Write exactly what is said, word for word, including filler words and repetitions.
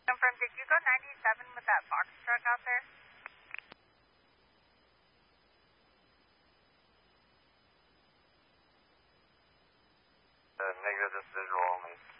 Confirm, did you go ninety-seven with that box truck out there? Uh, negative, just visual only.